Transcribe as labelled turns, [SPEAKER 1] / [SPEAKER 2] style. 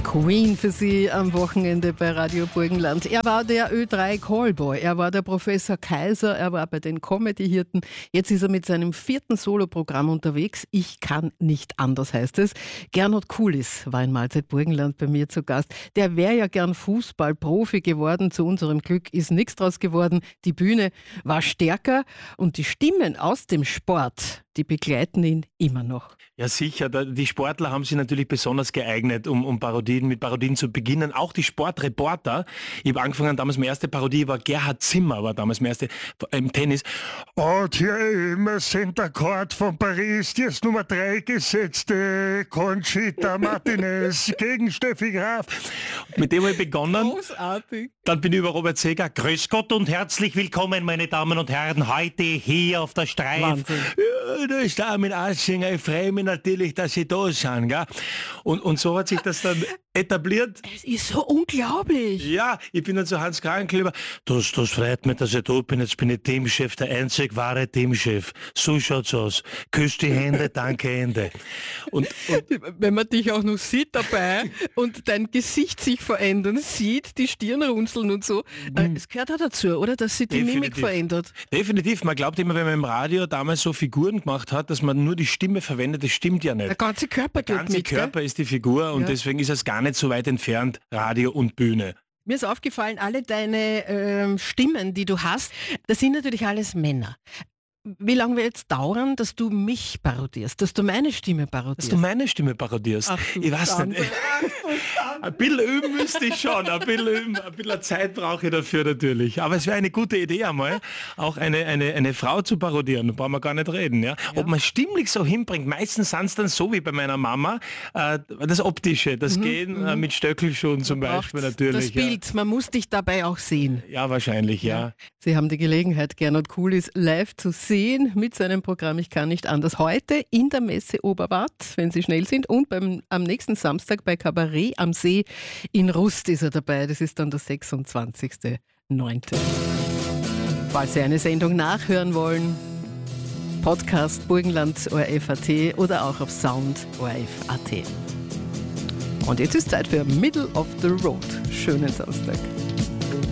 [SPEAKER 1] Queen für Sie am Wochenende bei Radio Burgenland. Er war der Ö3 Callboy, er war der Professor Kaiser, er war bei den Comedy-Hirten. Jetzt ist er mit seinem 4. Soloprogramm unterwegs. Ich kann nicht anders, heißt es. Gernot Kulis war in Mahlzeit Burgenland bei mir zu Gast. Der wäre ja gern Fußballprofi geworden. Zu unserem Glück ist nichts draus geworden. Die Bühne war stärker und die Stimmen aus dem Sport, die begleiten ihn immer noch.
[SPEAKER 2] Ja, sicher. Die Sportler haben sich natürlich besonders geeignet, um mit Parodien zu beginnen. Auch die Sportreporter. Ich habe angefangen, damals meine erste Parodie war Gerhard Zimmer, war damals meine erste im Tennis. Und hier im Center Court von Paris, die ist Nummer 3 gesetzte Conchita Martinez gegen Steffi Graf. Mit dem habe ich begonnen.
[SPEAKER 1] Großartig.
[SPEAKER 2] Dann bin ich über Robert Seger. Grüß Gott und herzlich willkommen, meine Damen und Herren, heute hier auf der Streif.
[SPEAKER 1] Wahnsinn.
[SPEAKER 2] Ja, da ist der Armin Assinger. Ich freue mich natürlich, dass Sie da sind. Gell? Und so hat sich das dann etabliert.
[SPEAKER 1] Es ist so unglaublich.
[SPEAKER 2] Ja, ich bin dann zu Hans Kragenkleber. Das freut mich, dass ich da bin. Jetzt bin ich Teamchef, der einzig wahre Teamchef. So schaut's aus. Küss die Hände, danke, Ende. Und
[SPEAKER 1] wenn man dich auch noch sieht dabei und dein Gesicht sich verändern sieht, die Stirn runzeln und so, es gehört auch dazu, oder? Dass sich die Mimik verändert.
[SPEAKER 2] Definitiv. Man glaubt immer, wenn man im Radio damals so Figuren gemacht hat, dass man nur die Stimme verwendet. Das stimmt ja nicht.
[SPEAKER 1] Der ganze Körper geht mit. Der ganze
[SPEAKER 2] Körper ist die Figur und deswegen ist es gar nicht so weit entfernt, Radio und Bühne.
[SPEAKER 1] Mir ist aufgefallen, alle deine Stimmen, die du hast, das sind natürlich alles Männer. Wie lange wird es dauern, dass du mich parodierst, dass du meine Stimme parodierst?
[SPEAKER 2] Ach, ich weiß nicht. Ein bisschen üben müsste ich schon, ein bisschen Zeit brauche ich dafür natürlich. Aber es wäre eine gute Idee einmal, auch eine Frau zu parodieren, da brauchen wir gar nicht reden. Ja? Ob man stimmlich so hinbringt, meistens sind es dann so wie bei meiner Mama, das Optische, das Gehen mit Stöckelschuhen zum Beispiel natürlich. Das
[SPEAKER 1] Bild, man muss dich dabei auch sehen.
[SPEAKER 2] Ja, wahrscheinlich, ja.
[SPEAKER 1] Sie haben die Gelegenheit, Gernot Kulis live zu sehen mit seinem Programm Ich kann nicht anders. Heute in der Messe Oberwart, wenn Sie schnell sind, und am nächsten Samstag bei Kabarett am See in Rust ist er dabei. Das ist dann der 26.09. Falls Sie eine Sendung nachhören wollen, Podcast Burgenland ORF.at oder auch auf Sound ORF.at. Und jetzt ist Zeit für Middle of the Road. Schönen Samstag.